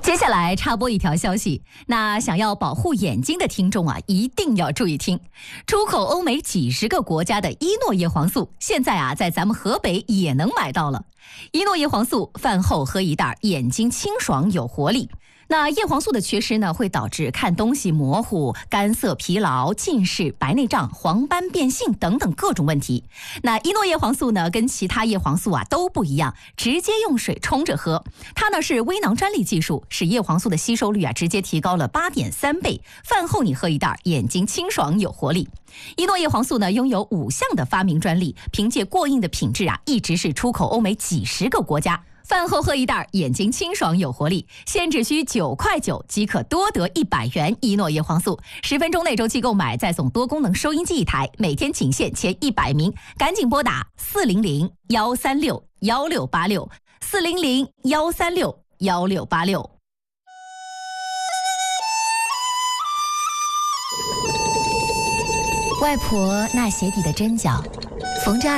接下来插播一条消息，那想要保护眼睛的听众啊，一定要注意听。出口欧美几十个国家的伊诺叶黄素，现在啊在咱们河北也能买到了。伊诺叶黄素饭后喝一袋，眼睛清爽有活力。那叶黄素的缺失呢，会导致看东西模糊、干涩、疲劳、近视、白内障、黄斑变性等等各种问题。那伊诺叶黄素呢，跟其他叶黄素啊都不一样，直接用水冲着喝。它呢是微囊专利技术，使叶黄素的吸收率啊直接提高了8.3倍。饭后你喝一袋，眼睛清爽有活力。伊诺叶黄素呢拥有5项的发明专利，凭借过硬的品质啊，一直是出口欧美几十个国家。饭后喝一袋，眼睛清爽有活力，现只需9.9块即可多得100元伊诺叶黄素。10分钟内周期购买，再送多功能收音机1台，每天仅限前100名，赶紧拨打400-136-1686，400-136-1686。外婆那鞋底的针脚，缝着